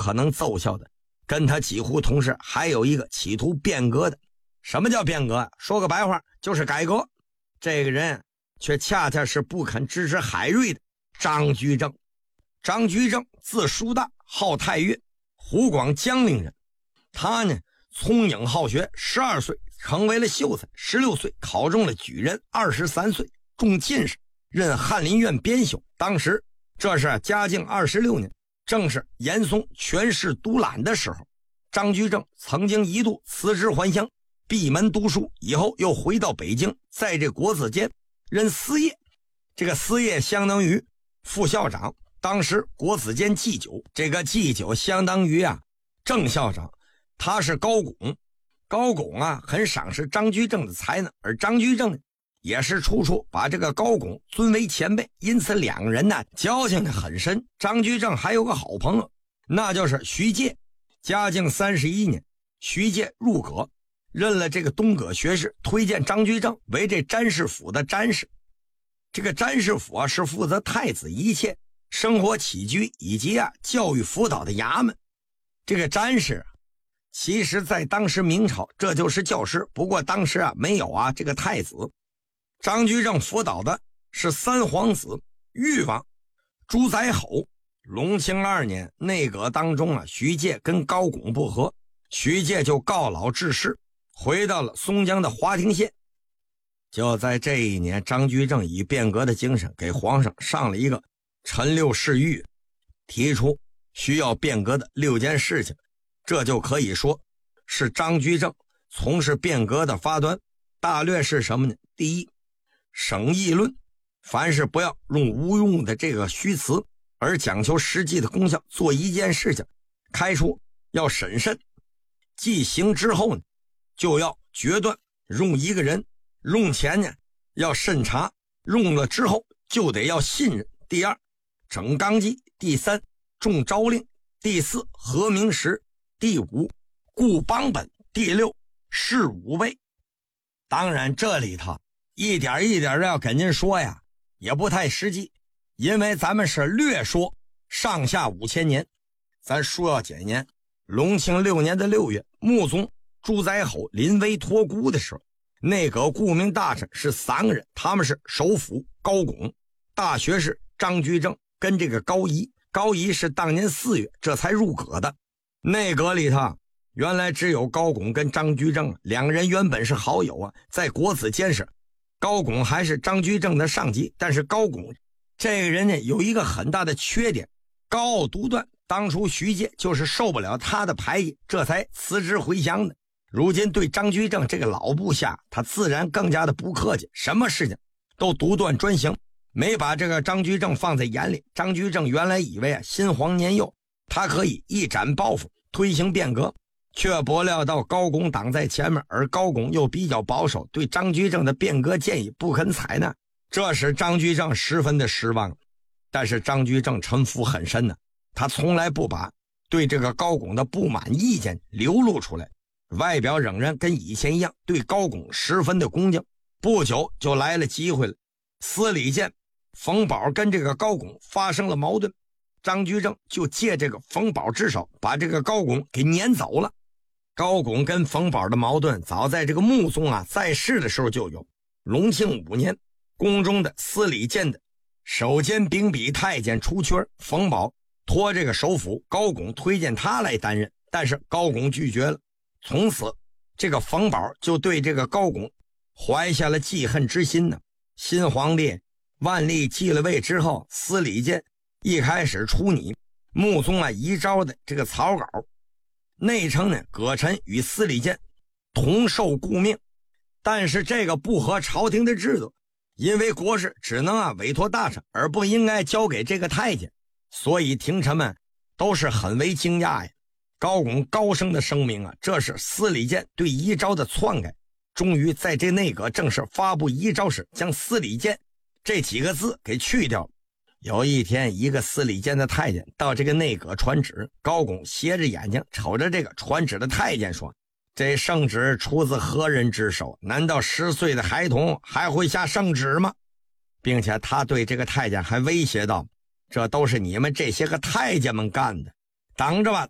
可能奏效的。跟他几乎同时还有一个企图变革的。什么叫变革？说个白话，就是改革。这个人却恰恰是不肯支持海瑞的张居正。张居正字叔大，号太岳，湖广江陵人。他呢聪颖好学，12岁成为了秀才，16岁考中了举人，23岁中进士，任翰林院编修。当时这是嘉靖26年，正是严嵩权势独揽的时候。张居正曾经一度辞职还乡，闭门读书，以后又回到北京，在这国子监任司业。这个司业相当于副校长，当时国子监祭酒，这个祭酒相当于正校长，他是高拱。高拱很赏识张居正的才能，而张居正也是处处把这个高拱尊为前辈，因此两个人交情很深。张居正还有个好朋友，那就是徐介。嘉靖31年，徐介入阁，任了这个东阁学士，推荐张居正为这詹事府的詹事。这个詹事府是负责太子一切生活起居以及教育辅导的衙门。这个詹事其实在当时明朝这就是教师，不过当时没有这个太子。张居正辅导的是三皇子裕王朱载垕。隆庆2年，内阁当中徐介跟高拱不和，徐介就告老致仕，回到了松江的华亭县。就在这一年，张居正以变革的精神给皇上上了一个陈六事谕，提出需要变革的6件事情。这就可以说是张居正从事变革的发端。大略是什么呢？第一，省议论，凡事不要用无用的这个虚词，而讲求实际的功效。做一件事情开出要审慎，既行之后呢就要决断。用一个人用前呢要慎查，用了之后就得要信任。第二，整纲纪。第三，重诏令。第四，和明时。第五，固邦本。第六，事武备。当然这里头一点一点的要跟您说也不太实际，因为咱们是略说上下5000年。咱书要检验，隆庆6年的6月，穆宗朱载垕临危托孤的时候，内阁顾命大臣是3个人，他们是首辅高拱、大学士张居正跟这个高仪。高仪是当年4月这才入阁的。内阁里头原来只有高拱跟张居正2个人，原本是好友在国子监时高拱还是张居正的上级，但是高拱这个人呢有一个很大的缺点，高傲独断。当初徐介就是受不了他的排挤，这才辞职回乡的。如今对张居正这个老部下，他自然更加的不客气，什么事情都独断专行，没把这个张居正放在眼里。张居正原来以为心黄年幼，他可以一展抱负，推行变革，却不料到高拱挡在前面，而高拱又比较保守，对张居正的变革建议不肯采纳，这使张居正十分的失望。但是张居正城府很深他从来不把对这个高拱的不满意见流露出来，外表仍然跟以前一样，对高拱十分的恭敬。不久就来了机会了，司礼监冯保跟这个高拱发生了矛盾，张居正就借这个冯保之手把这个高拱给撵走了。高拱跟冯保的矛盾早在这个穆宗在世的时候就有。隆庆5年，宫中的司礼监的首监秉笔太监出缺，冯保托这个首辅高拱推荐他来担任，但是高拱拒绝了。从此这个冯保就对这个高拱怀下了记恨之心新皇帝万历继了位之后，司礼监一开始出拟穆宗遗诏的这个草稿，内称呢葛臣与司礼监同受顾命，但是这个不合朝廷的制度，因为国事只能委托大臣，而不应该交给这个太监，所以廷臣们都是很为惊讶呀。高拱高声的声明这是司礼监对遗诏的篡改。终于在这内阁正式发布遗诏时，将司礼监这几个字给去掉。有一天，一个司礼监的太监到这个内阁传旨，高拱斜着眼睛瞅着这个传旨的太监说，这圣旨出自何人之手？难道10岁的孩童还会下圣旨吗？并且他对这个太监还威胁道，这都是你们这些个太监们干的，等着吧，